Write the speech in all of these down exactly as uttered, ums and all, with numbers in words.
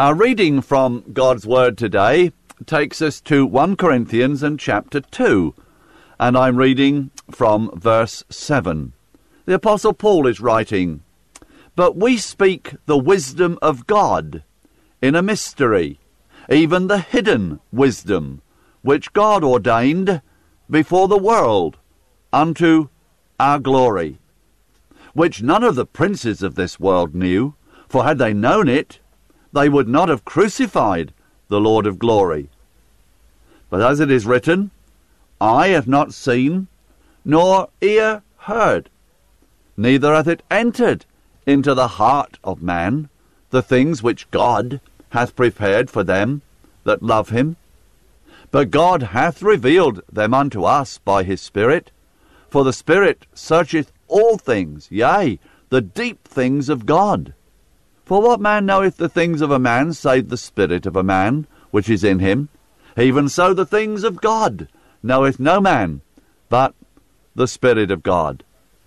Our reading from God's Word today takes us to First Corinthians and chapter two, and I'm reading from verse seven. The Apostle Paul is writing, "But we speak the wisdom of God in a mystery, even the hidden wisdom, which God ordained before the world unto our glory, which none of the princes of this world knew, for had they known it, they would not have crucified the Lord of glory. But as it is written, Eye hath not seen, nor ear heard, neither hath it entered into the heart of man the things which God hath prepared for them that love him. But God hath revealed them unto us by his Spirit, for the Spirit searcheth all things, yea, the deep things of God. For what man knoweth the things of a man, save the spirit of a man which is in him? Even so the things of God knoweth no man, but the Spirit of God."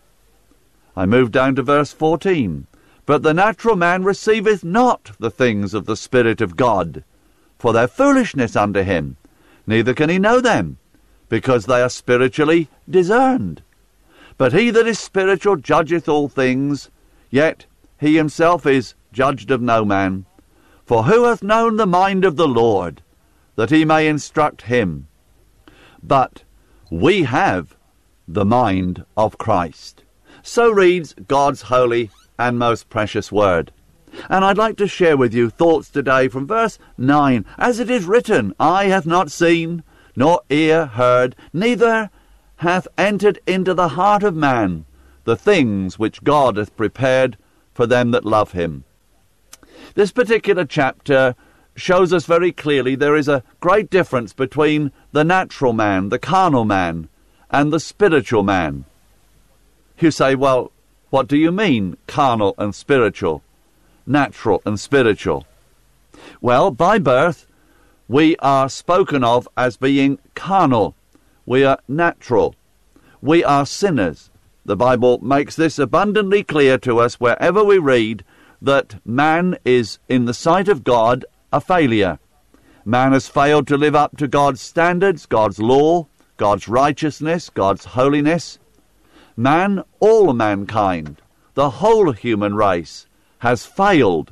I move down to verse fourteen. "But the natural man receiveth not the things of the Spirit of God, for their foolishness unto him, neither can he know them, because they are spiritually discerned. But he that is spiritual judgeth all things, yet he himself is judged of no man. For who hath known the mind of the Lord, that he may instruct him? But we have the mind of Christ." So reads God's holy and most precious word. And I'd like to share with you thoughts today from verse nine. "As it is written, Eye hath not seen, nor ear heard, neither hath entered into the heart of man the things which God hath prepared for them that love him." This particular chapter shows us very clearly there is a great difference between the natural man, the carnal man, and the spiritual man. You say, well, what do you mean, carnal and spiritual, natural and spiritual? Well, by birth, we are spoken of as being carnal. We are natural. We are sinners. The Bible makes this abundantly clear to us wherever we read that man is, in the sight of God, a failure. Man has failed to live up to God's standards, God's law, God's righteousness, God's holiness. Man, all mankind, the whole human race, has failed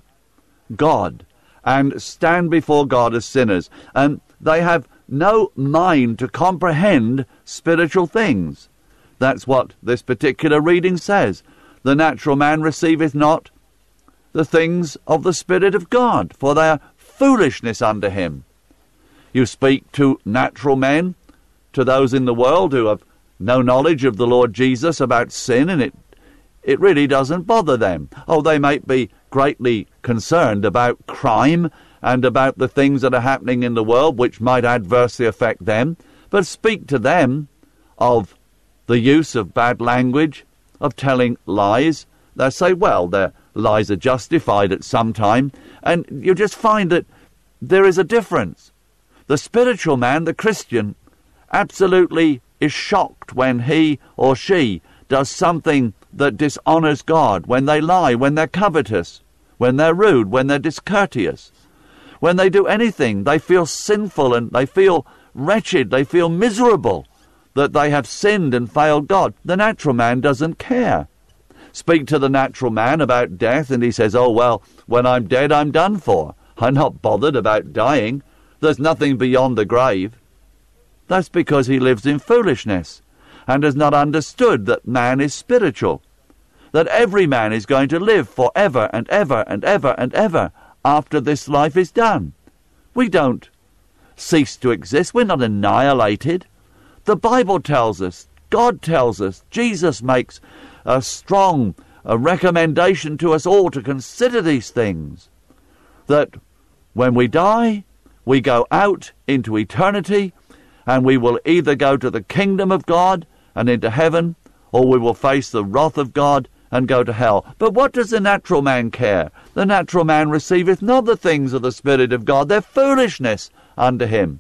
God and stand before God as sinners. And they have no mind to comprehend spiritual things. That's what this particular reading says. "The natural man receiveth not the things of the Spirit of God, for they are foolishness unto him." You speak to natural men, to those in the world who have no knowledge of the Lord Jesus about sin, and it it really doesn't bother them. Oh, they might be greatly concerned about crime and about the things that are happening in the world which might adversely affect them, but speak to them of the use of bad language, of telling lies. They say, well, their lies are justified at some time, and you just find that there is a difference. The spiritual man, the Christian, absolutely is shocked when he or she does something that dishonors God, when they lie, when they're covetous, when they're rude, when they're discourteous. When they do anything, they feel sinful and they feel wretched, they feel miserable that they have sinned and failed God. The natural man doesn't care. Speak to the natural man about death and he says, oh, well, when I'm dead, I'm done for. I'm not bothered about dying. There's nothing beyond the grave. That's because he lives in foolishness and has not understood that man is spiritual, that every man is going to live forever and ever and ever and ever after this life is done. We don't cease to exist. We're not annihilated. The Bible tells us, God tells us, Jesus makes a strong a recommendation to us all to consider these things, that when we die, we go out into eternity, and we will either go to the kingdom of God and into heaven, or we will face the wrath of God and go to hell. But what does the natural man care? The natural man receiveth not the things of the Spirit of God. They're foolishness unto him.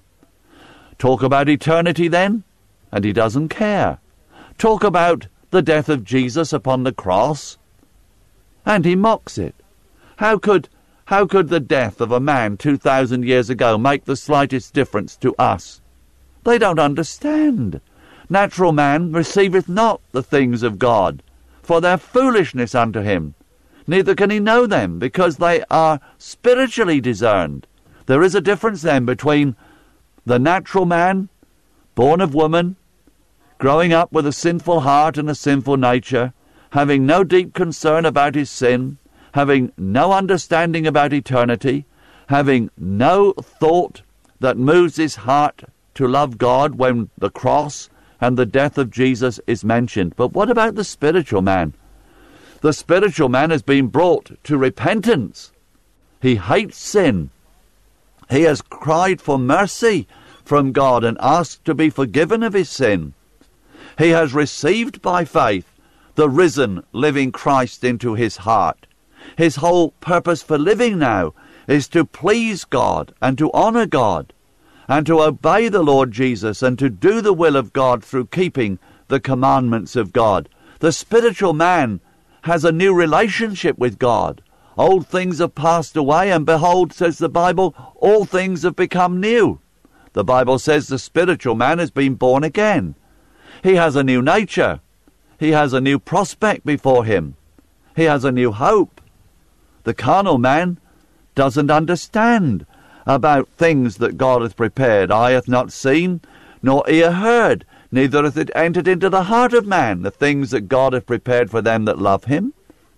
Talk about eternity then, and he doesn't care. Talk about the death of Jesus upon the cross, and he mocks it. How could How could the death of a man two thousand years ago make the slightest difference to us? They don't understand. Natural man receiveth not the things of God, for their foolishness unto him. Neither can he know them, because they are spiritually discerned. There is a difference then between the natural man, born of woman, growing up with a sinful heart and a sinful nature, having no deep concern about his sin, having no understanding about eternity, having no thought that moves his heart to love God when the cross and the death of Jesus is mentioned. But what about the spiritual man? The spiritual man has been brought to repentance. He hates sin. He has cried for mercy from God and asked to be forgiven of his sin. He has received by faith the risen, living Christ into his heart. His whole purpose for living now is to please God and to honor God and to obey the Lord Jesus and to do the will of God through keeping the commandments of God. The spiritual man has a new relationship with God. Old things have passed away, and behold, says the Bible, all things have become new. The Bible says the spiritual man has been born again. He has a new nature. He has a new prospect before him. He has a new hope. The carnal man doesn't understand about things that God hath prepared. Eye hath not seen, nor ear heard, neither hath it entered into the heart of man, the things that God hath prepared for them that love him.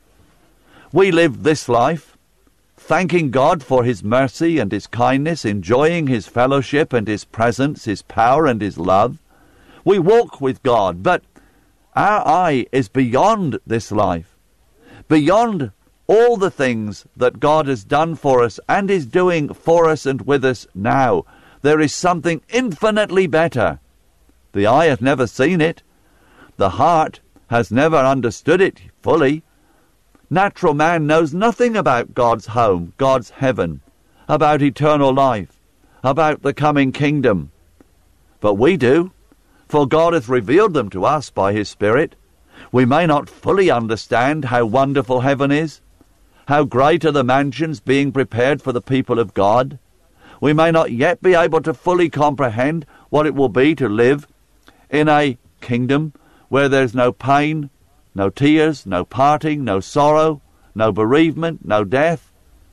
We live this life, thanking God for his mercy and his kindness, enjoying his fellowship and his presence, his power and his love. We walk with God, but our eye is beyond this life, beyond all the things that God has done for us and is doing for us and with us now. There is something infinitely better. The eye hath never seen it. The heart has never understood it fully. Natural man knows nothing about God's home, God's heaven, about eternal life, about the coming kingdom. But we do, for God hath revealed them to us by his Spirit. We may not fully understand how wonderful heaven is, how great are the mansions being prepared for the people of God. We may not yet be able to fully comprehend what it will be to live in a kingdom where there's no pain, no tears, no parting, no sorrow, no bereavement, no death.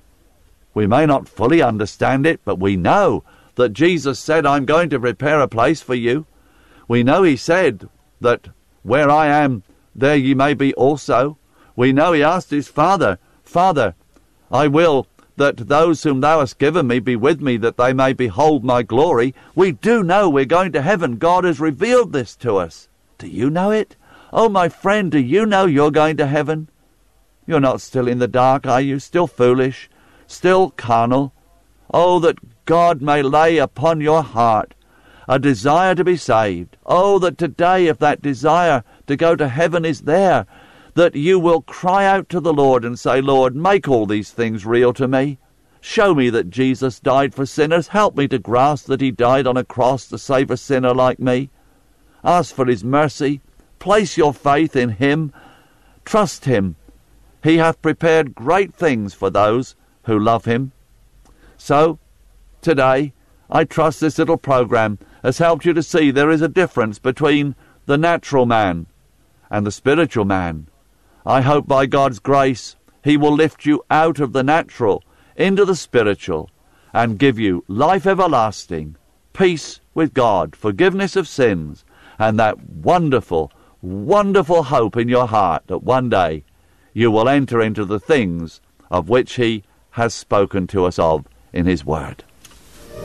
We may not fully understand it, but we know that Jesus said, I'm going to prepare a place for you. We know he said that where I am, there ye may be also. We know he asked his Father, Father, I will that those whom thou hast given me be with me, that they may behold my glory. We do know we're going to heaven. God has revealed this to us. Do you know it? Oh, my friend, do you know you're going to heaven? You're not still in the dark, are you? Still foolish? Still carnal? Oh, that God may lay upon your heart a desire to be saved. Oh, that today, if that desire to go to heaven is there, that you will cry out to the Lord and say, Lord, make all these things real to me. Show me that Jesus died for sinners. Help me to grasp that he died on a cross to save a sinner like me. Ask for his mercy. Place your faith in him. Trust him. He hath prepared great things for those who love him. So, today, I trust this little program has helped you to see there is a difference between the natural man and the spiritual man. I hope by God's grace he will lift you out of the natural into the spiritual and give you life everlasting, peace with God, forgiveness of sins, and that wonderful, wonderful hope in your heart that one day you will enter into the things of which he has spoken to us of in his word.